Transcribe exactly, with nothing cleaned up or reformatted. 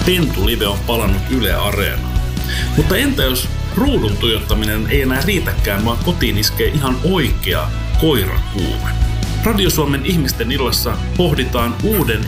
Pentu-live on palannut Yle Areenaan. Mutta entä jos ruudun tuijottaminen ei enää riitäkään, vaan kotiin iskee ihan oikea koirakuume? Radio Suomen ihmisten illassa pohditaan uuden